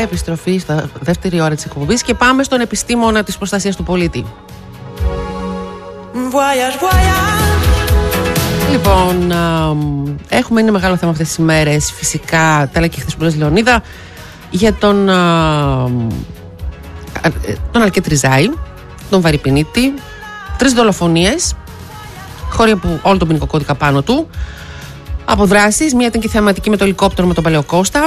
επιστροφή στα δεύτερη ώρα της εκπομπής και πάμε στον επιστήμονα της προστασίας του πολίτη. Λοιπόν, είναι μεγάλο θέμα αυτές τις ημέρες. Φυσικά, τα λέει και χθες που λες, Λεωνίδα, για τον Αλκέτ Ριζάη, τον Βαρυπινίτη. 3 δολοφονίες, χώρια που όλο τον ποινικό κώδικα πάνω του. Αποδράσεις, μία ήταν και θεαματική με το ελικόπτερο με τον Παλαιοκώστα.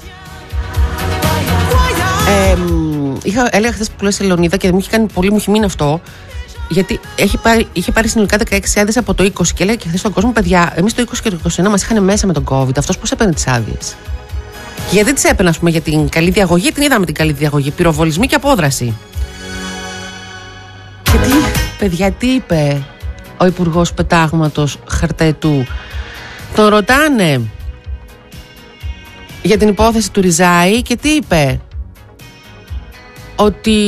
Έλεγα χθες που λες, Λεωνίδα, και μου είχε μείνει αυτό. Γιατί είχε πάρει συνολικά 16 από το 20 και λέει και χθες στον κόσμο, παιδιά, εμείς το 20 και το 21 μας είχαν μέσα με τον COVID. Αυτός πώς έπαιρνε τις άδειες? Και γιατί τις έπαιρνε, ας πούμε, για την καλή διαγωγή? Την είδαμε την καλή διαγωγή. Πυροβολισμοί και απόδραση. Και παιδιά, τι είπε ο Υπουργός Πετάγματος Χαρτέτου? Τον ρωτάνε για την υπόθεση του Ριζάη και τι είπε? Ότι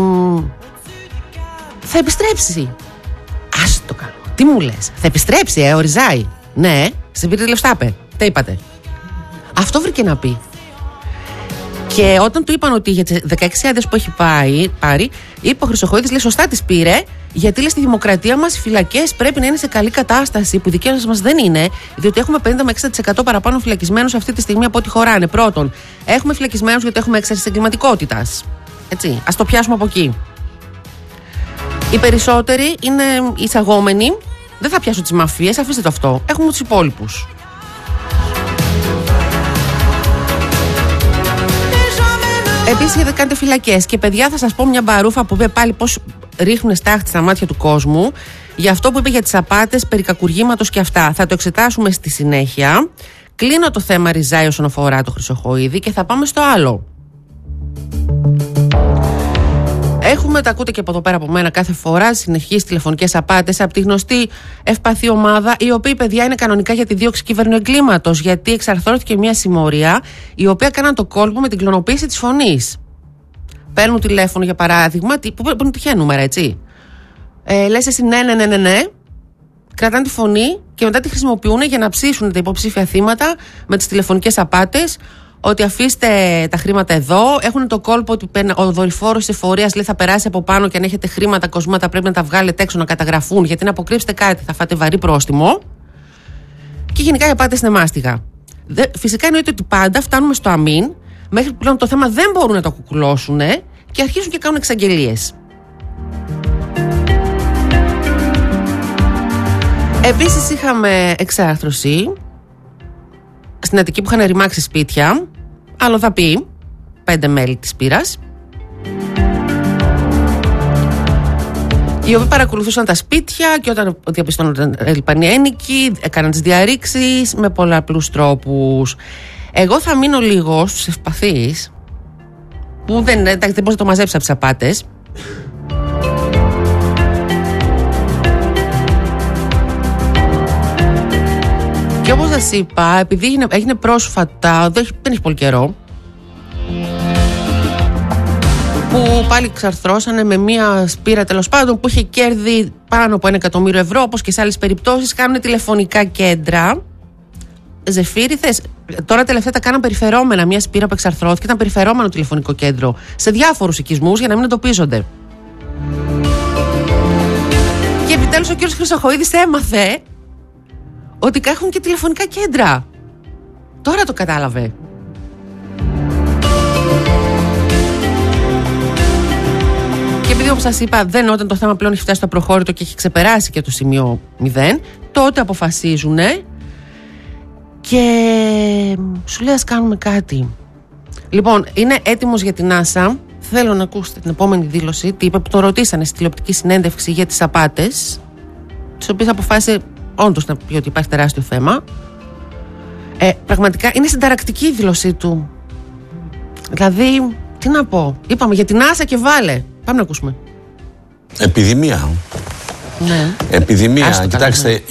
θα επιστρέψει. Ας το κάνω. Τι μου λες? Θα επιστρέψει, ο Ριζάη? Ναι, σε πήρε λεφτάπε. Τι είπατε? Αυτό βρήκε να πει. Και όταν του είπαν ότι για τις 16 άδειες που έχει πάρει, είπε ο Χρυσοχοίδης, λέει, σωστά τις πήρε, γιατί λέει, στη δημοκρατία μας οι φυλακές πρέπει να είναι σε καλή κατάσταση, που οι δικές μας δεν είναι, διότι έχουμε 50 με 60% παραπάνω φυλακισμένους αυτή τη στιγμή από ό,τι χωράνε. Πρώτον, έχουμε φυλακισμένους γιατί έχουμε έξαρση εγκληματικότητας. Έτσι, ας το πιάσουμε από εκεί. Οι περισσότεροι είναι εισαγόμενοι. Δεν θα πιάσω τις μαφίες, αφήστε το αυτό. Έχουμε τους υπόλοιπους. Επίσης, γιατί κάνετε φυλακές. Και παιδιά, θα σας πω μια μπαρούφα που είπε πάλι πώς ρίχνουν στάχτη στα μάτια του κόσμου. Για αυτό που είπε για τις απάτες περί κακουργήματος και αυτά. Θα το εξετάσουμε στη συνέχεια. Κλείνω το θέμα Ριζάη όσον αφορά το Χρυσοχοίδη και θα πάμε στο άλλο. Τα ακούτε και από εδώ πέρα από μένα κάθε φορά, συνεχείς τηλεφωνικές απάτες από τη γνωστή ευπαθή ομάδα, η οποία, παιδιά, είναι κανονικά για τη δίωξη κυβερνοεγκλήματος, γιατί εξαρθρώθηκε μια συμμορία η οποία κάναν το κόλπο με την κλωνοποίηση της φωνής. Παίρνουν τηλέφωνο, για παράδειγμα, που παίρνουν τυχαία νούμερα, έτσι. Λες εσύ ναι, κρατάνε τη φωνή και μετά τη χρησιμοποιούν για να ψήσουν τα υποψήφια θύματα με τις τηλεφωνικές απάτες. Ότι αφήστε τα χρήματα εδώ. Έχουν το κόλπο ότι ο δορυφόρος της εφορίας, λέει, θα περάσει από πάνω και αν έχετε χρήματα, κοσμάτα, πρέπει να τα βγάλετε έξω να καταγραφούν. Γιατί να αποκρύψετε κάτι, θα φάτε βαρύ πρόστιμο. Και γενικά οι απάτες είναι μάστιγα. Φυσικά εννοείται ότι πάντα φτάνουμε στο αμήν, μέχρι που πλέον το θέμα δεν μπορούν να το κουκουλώσουν και αρχίζουν και κάνουν εξαγγελίες. Επίσης, είχαμε εξάρθρωση στην Αττική που είχαν ρημάξει σπίτια. Άλλο θα πει 5 μέλη της πύρας, οι οποίοι παρακολουθούσαν τα σπίτια και όταν διαπιστώνονταν έλειπαν οι ένοικοι, έκαναν τις διαρρήξεις με πολλαπλούς τρόπους. Εγώ θα μείνω λίγο στους ευπαθείς, που δεν μπορείς να το μαζέψεις από τις απάτες. Και όπως σας είπα, επειδή έγινε πρόσφατα, δεν έχει πολύ καιρό, που πάλι ξαρθρώσανε με μια σπήρα, τέλος πάντων, που είχε κέρδη πάνω από 1 εκατομμύριο ευρώ, όπως και σε άλλες περιπτώσεις, κάνουν τηλεφωνικά κέντρα. Ζεφύρι, θες? Τώρα τελευταία τα κάναν περιφερόμενα. Μια σπήρα που εξαρθρώθηκε ήταν περιφερόμενο τηλεφωνικό κέντρο σε διάφορους οικισμούς για να μην εντοπίζονται. Και επιτέλους ο κύριος Χρυσοχοίδης έμαθε ότι έχουν και τηλεφωνικά κέντρα. Τώρα το κατάλαβε. Και επειδή, όπως σας είπα, όταν το θέμα πλέον έχει φτάσει στο προχώρητο και έχει ξεπεράσει και το σημείο 0, τότε αποφασίζουν και σου λέει ας κάνουμε κάτι. Λοιπόν, είναι έτοιμος για την NASA. Θέλω να ακούσετε την επόμενη δήλωση. Τι είπε, που τον ρωτήσανε στη τηλεοπτική συνέντευξη για τις απάτες, τις οποίες αποφάσισε όντως να πει ότι υπάρχει τεράστιο θέμα. Πραγματικά είναι συνταρακτική η δήλωσή του. Δηλαδή, τι να πω. Είπαμε για την NASA και βάλε. Πάμε να ακούσουμε. Επιδημία. Ναι. Επιδημία. Κοιτάξτε,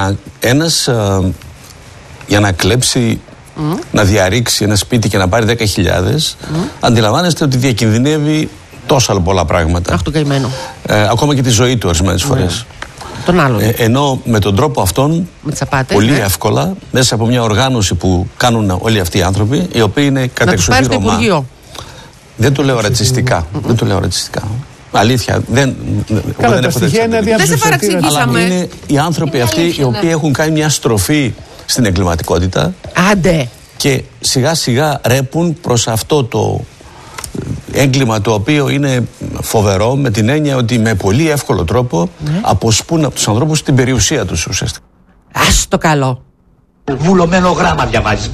για να κλέψει, να διαρρήξει ένα σπίτι και να πάρει 10.000, αντιλαμβάνεστε ότι διακινδυνεύει τόσα πολλά πράγματα. Αχ, τον καημένο. Ακόμα και τη ζωή του ορισμένες φορές. Τον άλλον. Ενώ με τον τρόπο αυτόν, πολύ εύκολα, μέσα από μια οργάνωση που κάνουν όλοι αυτοί οι άνθρωποι, οι οποίοι είναι κατεξοχή Ρωμά. Δεν το λέω ρατσιστικά. Δεν το λέω ρατσιστικά. Αλήθεια. Καλά, τα στοιχεία είναι δεν σε παραξηγήσαμε. Αλλά είναι οι άνθρωποι αυτοί οι οποίοι έχουν κάνει μια στροφή στην εγκληματικότητα. Άντε. Και σιγά σιγά ρέπουν προς αυτό το έγκλημα, το οποίο είναι φοβερό, με την έννοια ότι με πολύ εύκολο τρόπο αποσπούν από τους ανθρώπους την περιουσία τους ουσιαστικά. Ας το καλό. Βουλωμένο γράμμα διαβάζεις.